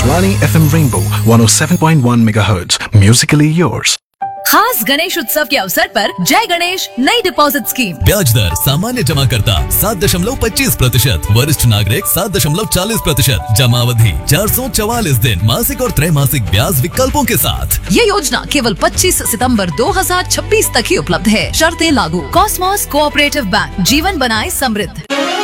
Akashvani FM Rainbow 107.1 MHz. Musically yours. खास गणेश उत्सव के अवसर पर जय गणेश नई डिपॉजिट स्कीम। ब्याज दर सामान्य जमाकर्ता 7.25%, वरिष्ठ नागरिक 7.40%, जमा अवधि 444 दिन, मासिक और त्रैमासिक ब्याज विकल्पों के साथ। ये योजना केवल 25 सितंबर 2026 तक ही उपलब्ध है। शर्तें लागू। कॉस्मॉस कोऑपरेटिव बैंक, जीवन बनाए समृद्ध।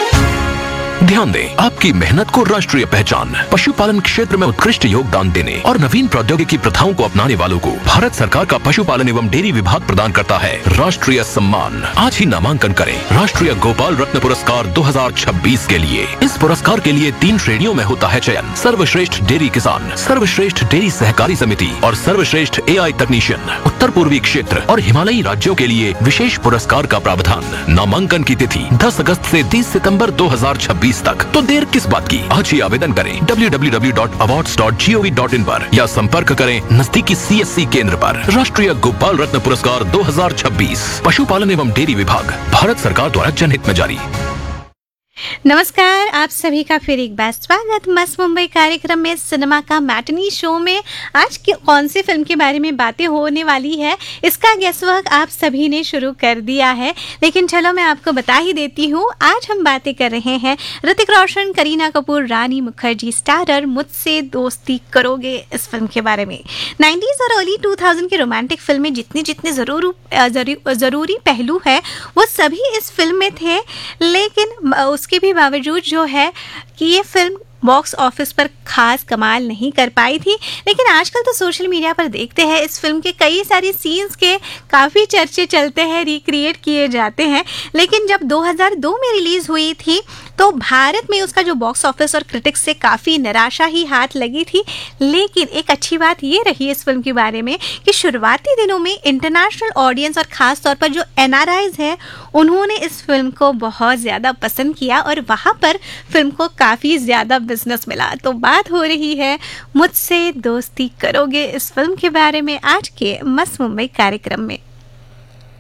ध्यान दें, आपकी मेहनत को राष्ट्रीय पहचान। पशुपालन क्षेत्र में उत्कृष्ट योगदान देने और नवीन प्रौद्योगिकी प्रथाओं को अपनाने वालों को भारत सरकार का पशुपालन एवं डेयरी विभाग प्रदान करता है राष्ट्रीय सम्मान। आज ही नामांकन करें राष्ट्रीय गोपाल रत्न पुरस्कार 2026 के लिए। इस पुरस्कार के लिए 3 श्रेणियों में होता है चयन: सर्वश्रेष्ठ डेयरी किसान, सर्वश्रेष्ठ डेयरी सहकारी समिति और सर्वश्रेष्ठ AI तकनीशियन। उत्तर पूर्वी क्षेत्र और हिमालयी राज्यों के लिए विशेष पुरस्कार का प्रावधान। नामांकन की तिथि 10 अगस्त से 30 सितंबर 2026 तक। तो देर किस बात की, आज ही आवेदन करें www.awards.gov.in पर या संपर्क करें नजदीकी CSC केंद्र पर। राष्ट्रीय गोपाल रत्न पुरस्कार 2026 पशुपालन एवं डेयरी विभाग, भारत सरकार द्वारा जनहित में जारी। नमस्कार, आप सभी का फिर एक बार स्वागत मस्त मुंबई कार्यक्रम में। सिनेमा का मैटनी शो में आज की कौन सी फिल्म के बारे में बातें होने वाली है, इसका गेसवर्क आप सभी ने शुरू कर दिया है। लेकिन चलो मैं आपको बता ही देती हूँ, आज हम बातें कर रहे हैं ऋतिक रोशन, करीना कपूर, रानी मुखर्जी स्टारर मुझसे दोस्ती करोगे इस फिल्म के बारे में। 90s और अर्ली 2000 की रोमांटिक फिल्में जितने जितने ज़रूरी पहलू है वो सभी इस फिल्म में थे। लेकिन उसके भी बावजूद जो है कि ये फिल्म बॉक्स ऑफिस पर खास कमाल नहीं कर पाई थी। लेकिन आजकल तो सोशल मीडिया पर देखते हैं इस फिल्म के कई सारे सीन्स के काफ़ी चर्चे चलते हैं, रिक्रिएट किए जाते हैं। लेकिन जब 2002 में रिलीज़ हुई थी तो भारत में उसका जो बॉक्स ऑफिस और क्रिटिक्स से काफ़ी निराशा ही हाथ लगी थी। लेकिन एक अच्छी बात ये रही इस फिल्म के बारे में कि शुरुआती दिनों में इंटरनेशनल ऑडियंस और ख़ास तौर पर जो NRIs हैं उन्होंने इस फिल्म को बहुत ज़्यादा पसंद किया और वहाँ पर फिल्म को काफ़ी ज़्यादा बिजनेस मिला। तो बात हो रही है मुझसे दोस्ती करोगे इस फिल्म के बारे में आज के मस्त मुंबई कार्यक्रम में।